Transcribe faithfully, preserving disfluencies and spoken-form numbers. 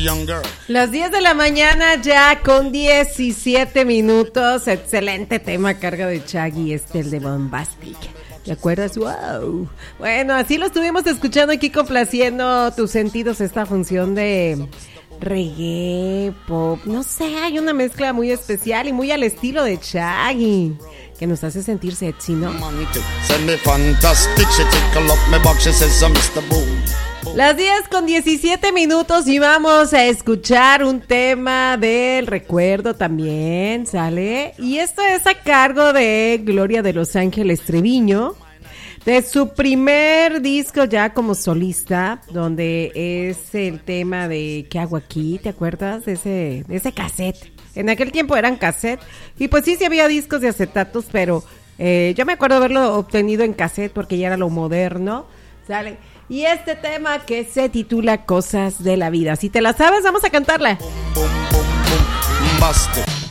Las diez de la mañana ya con diecisiete minutos. Excelente tema a cargo de Shaggy, este el de Bombastic. ¿Te acuerdas? ¡Wow! Bueno, así lo estuvimos escuchando aquí, complaciendo tus sentidos, esta función de reggae, pop. No sé, hay una mezcla muy especial y muy al estilo de Shaggy, que nos hace sentir sexy, ¿no? Las diez con diecisiete minutos y vamos a escuchar un tema del recuerdo también, ¿sale? Y esto es a cargo de Gloria de Los Ángeles Treviño, de su primer disco ya como solista, donde es el tema de ¿Qué hago aquí? ¿Te acuerdas de ese, de ese cassette? En aquel tiempo eran cassette, y pues sí, sí había discos de acetatos, pero eh, yo me acuerdo haberlo obtenido en cassette porque ya era lo moderno, ¿sale? Y este tema que se titula Cosas de la Vida. Si te la sabes, vamos a cantarla. Boom, boom, boom, boom.